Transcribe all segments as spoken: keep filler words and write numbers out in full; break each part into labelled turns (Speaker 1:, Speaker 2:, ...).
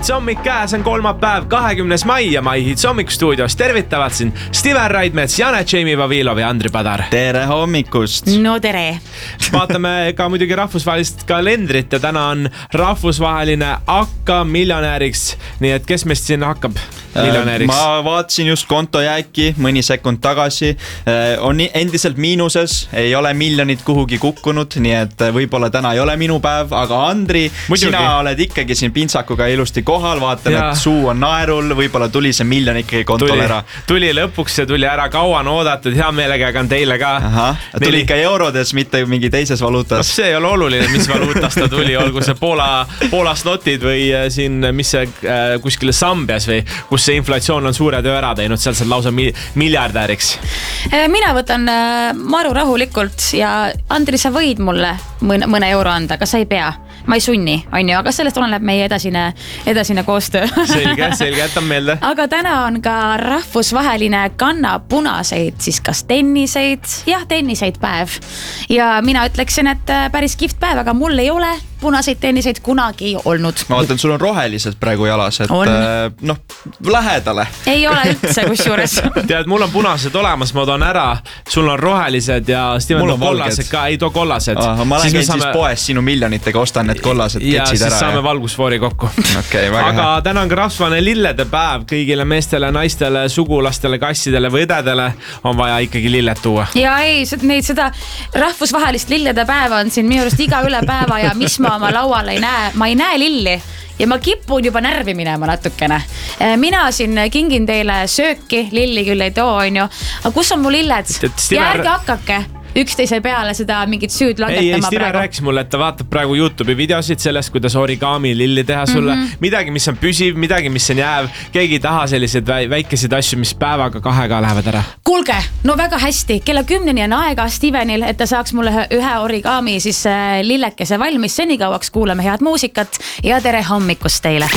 Speaker 1: Hits hommik käes on kolmapäev, kahekümnes mai ja My Hits hommik stuudios tervitavad siin Steven Raidmets, Jane, Jamie Vavilov ja Andri Padar.
Speaker 2: Tere hommikust!
Speaker 3: No tere!
Speaker 1: Vaatame ka muidugi rahvusvahelist kalendrit ja täna on rahvusvaheline Hakka miljonääriks. Nii et kes meist siin hakkab miljonääriks?
Speaker 2: Ma vaatasin just kontojääki mõni sekund tagasi. On endiselt miinuses, ei ole miljonid kuhugi kukkunud, nii et võib-olla täna ei ole minu päev, aga Andri, muidugi. Sina oled ikkagi siin pintsakuga ilusti kohal, vaatan, ja. Et suu on naerul, võib-olla tuli see miljon ikkagi kontol
Speaker 1: tuli,
Speaker 2: ära.
Speaker 1: Tuli lõpuks ja tuli ära kauan oodatud, hea meelega on teile ka.
Speaker 2: Aha, tuli Neli... ikka eurodes, mitte mingi teises valuutas.
Speaker 1: No, see ei ole oluline, mis valuutas ta tuli, olgu see Poola, Poola slotid või siin, mis see äh, kuskile Sambias või kus see inflatsioon on suure töö ära teinud, seal saad lausa mi- miljardääriks.
Speaker 3: Mina võtan äh, maru rahulikult ja Andri, sa võid mulle mõne, mõne euro anda, aga sa ei pea. Ma ei sunni, on ju, aga sellest oleneb meie edasine, edasine koostöö.
Speaker 1: Selge, selge, jätan meelde.
Speaker 3: Aga täna on ka rahvusvaheline kanna punaseid, siis kas tenniseid, jah, tenniseid päev. Ja mina ütleksin, et päris kihvt päev, aga mul ei ole punaseid tenniseid kunagi olnud.
Speaker 2: Ma vaatan, sul on rohelised praegu jalas, et
Speaker 3: on.
Speaker 2: noh, lähedale.
Speaker 3: Ei ole üldse, kus juures.
Speaker 1: Tead, mul on punased olemas, ma toon ära. Sul on rohelised ja Steven too kollased ka, ei too kollased.
Speaker 2: Ah, ma lähen siis, saame... siis poes sinu miljonitega ostan need kollased
Speaker 1: ja
Speaker 2: ketsid ära.
Speaker 1: Ja siis saame ja... valgusfoori kokku.
Speaker 2: Okay,
Speaker 1: aga täna on ka rasvane lillede päev. Kõigile meestele, naistele, sugulastele, kassidele või õdedele on vaja ikkagi lilled tuua.
Speaker 3: Ja ei, neid seda rahvusvahelist lillede päeva on siin minu arust iga üle päeva ja mis ma oma laual ei näe. Ma ei näe lilli ja ma kipun juba närvi minema natukene. Mina siin kingin teile sööki, lilli küll ei too, on ju. Aga kus on mu lilled? Ja ärge hakkake üksteise peale seda mingit süüd langetama
Speaker 1: ei, ei,
Speaker 3: praegu.
Speaker 1: Steven rääkis mulle, et ta vaatab praegu YouTube'i videosid sellest, kuidas origami lilli teha sulle. Mm-hmm. Midagi, mis on püsiv, midagi, mis on jääv. Keegi ei taha selliseid väikeseid asju, mis päevaga kahega lähevad ära.
Speaker 3: Kuulge, no väga hästi. Kella kümneni on aega Stevenil, et ta saaks mulle ühe origami siis lillekese valmis. Senikauaks kuulame head muusikat ja tere hommikust teile.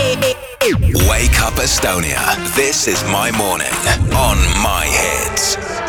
Speaker 4: Wake up Estonia. This is my morning on My Hits.